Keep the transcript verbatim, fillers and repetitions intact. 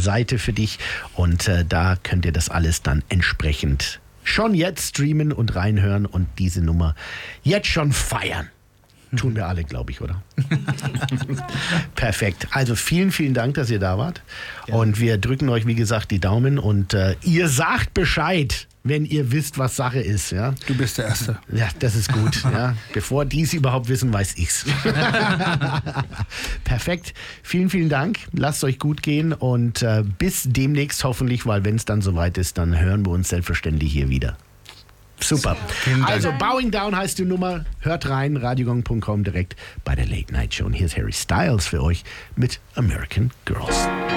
Seite für dich und äh, da könnt ihr das alles dann entsprechend schon jetzt streamen und reinhören und diese Nummer jetzt schon feiern. Tun wir alle, glaube ich, oder? Perfekt. Also vielen, vielen Dank, dass ihr da wart. Ja. Und wir drücken euch, wie gesagt, die Daumen. Und äh, ihr sagt Bescheid, wenn ihr wisst, was Sache ist. Ja? Du bist der Erste. Ja, das ist gut. Ja? Bevor die es überhaupt wissen, weiß ich's. Perfekt. Vielen, vielen Dank. Lasst euch gut gehen. Und äh, bis demnächst hoffentlich, weil wenn es dann soweit ist, dann hören wir uns selbstverständlich hier wieder. Super. Also Bowing Down heißt die Nummer. Hört rein, radiogong punkt com direkt bei der Late Night Show. Und hier ist Harry Styles für euch mit American Girls.